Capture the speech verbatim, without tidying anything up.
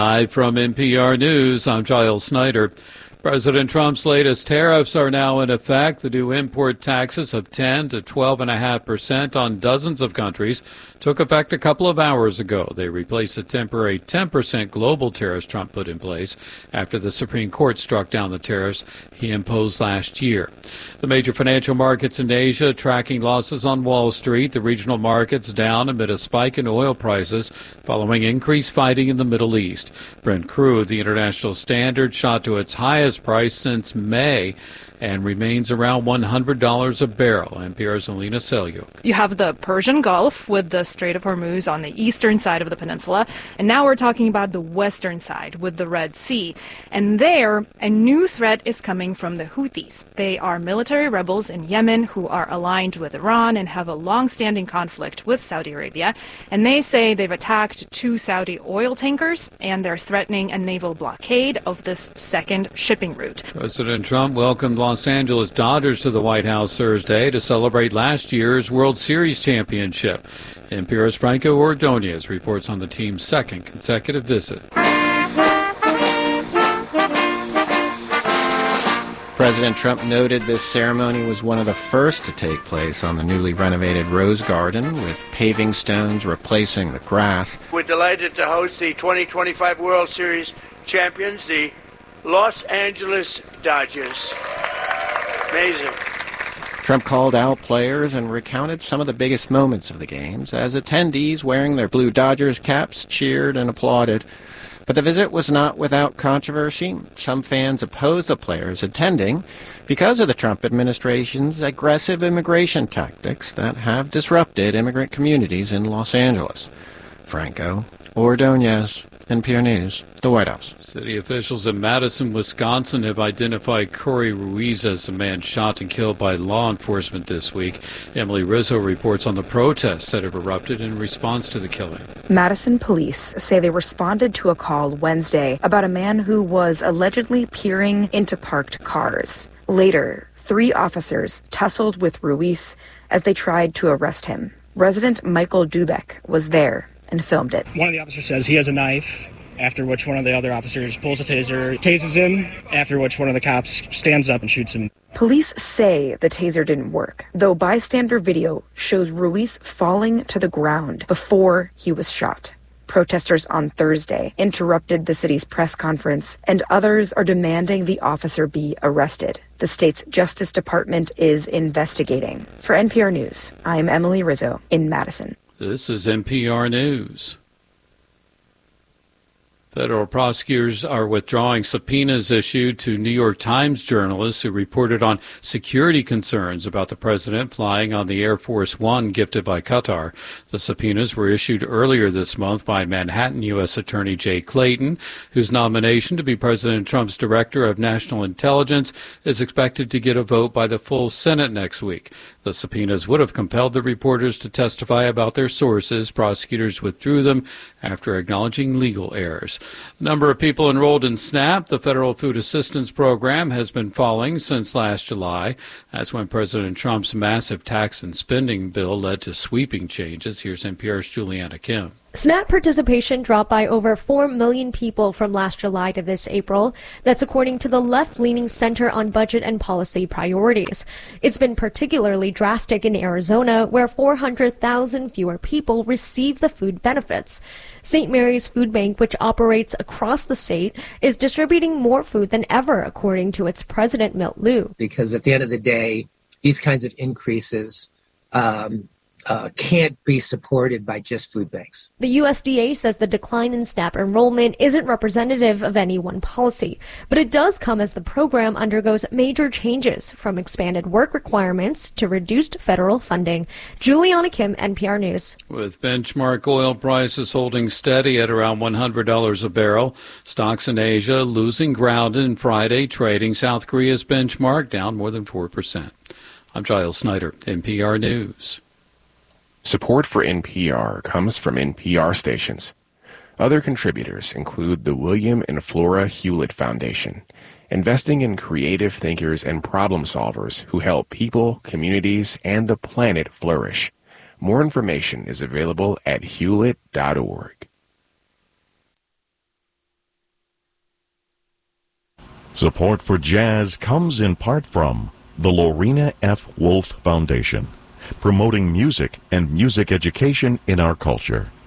Live from N P R News, I'm Giles Snyder. President Trump's latest tariffs are now in effect. The new import taxes of ten to twelve point five percent on dozens of countries took effect a couple of hours ago. They replaced the temporary ten percent global tariffs Trump put in place after the Supreme Court struck down the tariffs he imposed last year. The major financial markets in Asia tracking losses on Wall Street. The regional markets down amid a spike in oil prices following increased fighting in the Middle East. Brent crude, the international standard, shot to its highest price since May and remains around one hundred dollars a barrel. N P R's Alina Selyuk. You have the Persian Gulf with the Strait of Hormuz on the eastern side of the peninsula. And now we're talking about the western side with the Red Sea. And there, a new threat is coming from the Houthis. They are military rebels in Yemen who are aligned with Iran and have a long-standing conflict with Saudi Arabia. And they say they've attacked two Saudi oil tankers and they're threatening a naval blockade of this second shipping route. President Trump welcomed Los Angeles Dodgers to the White House Thursday to celebrate last year's World Series championship. N P R's Franco Ordonez reports on the team's second consecutive visit. President Trump noted this ceremony was one of the first to take place on the newly renovated Rose Garden, with paving stones replacing the grass. We're delighted to host the twenty twenty-five World Series champions, the Los Angeles Dodgers. Amazing. Trump called out players and recounted some of the biggest moments of the games as attendees wearing their blue Dodgers caps cheered and applauded. But the visit was not without controversy. Some fans opposed the players attending because of the Trump administration's aggressive immigration tactics that have disrupted immigrant communities in Los Angeles. Franco Ordonez, N P R News, the White House. City officials in Madison, Wisconsin have identified Corey Ruiz as the man shot and killed by law enforcement this week. Emily Rizzo reports on the protests that have erupted in response to the killing. Madison police say they responded to a call Wednesday about a man who was allegedly peering into parked cars. Later, three officers tussled with Ruiz as they tried to arrest him. Resident Michael Dubeck was there and filmed it. One of the officers says he has a knife, after which one of the other officers pulls a taser, tases him, after which one of the cops stands up and shoots him. Police say the taser didn't work, though bystander video shows Ruiz falling to the ground before he was shot. Protesters on Thursday interrupted the city's press conference, and others are demanding the officer be arrested. The state's Justice Department is investigating. For N P R News, I'm Emily Rizzo in Madison. This is N P R News. Federal prosecutors are withdrawing subpoenas issued to New York Times journalists who reported on security concerns about the president flying on the Air Force One gifted by Qatar. The subpoenas were issued earlier this month by Manhattan U S Attorney Jay Clayton, whose nomination to be President Trump's Director of National Intelligence is expected to get a vote by the full Senate next week. The subpoenas would have compelled the reporters to testify about their sources. Prosecutors withdrew them after acknowledging legal errors. The number of people enrolled in SNAP, the Federal Food Assistance Program, has been falling since last July. That's when President Trump's massive tax and spending bill led to sweeping changes. Here's N P R's Juliana Kim. SNAP participation dropped by over four million people from last July to this April. That's according to the left-leaning Center on Budget and Policy Priorities. It's been particularly drastic in Arizona, where four hundred thousand fewer people receive the food benefits. Saint Mary's Food Bank, which operates across the state, is distributing more food than ever, according to its president, Milt Liu. Because at the end of the day, these kinds of increases um, Uh, can't be supported by just food banks. The U S D A says the decline in SNAP enrollment isn't representative of any one policy, but it does come as the program undergoes major changes, from expanded work requirements to reduced federal funding. Juliana Kim, N P R News. With benchmark oil prices holding steady at around one hundred dollars a barrel, stocks in Asia losing ground in Friday, trading South Korea's benchmark down more than four percent. I'm Giles Snyder, N P R News. Support for N P R comes from N P R stations. Other contributors include the William and Flora Hewlett Foundation, investing in creative thinkers and problem solvers who help people, communities, and the planet flourish. More information is available at hewlett dot org. Support for jazz comes in part from the Lorena F. Wolf Foundation, promoting music and music education in our culture.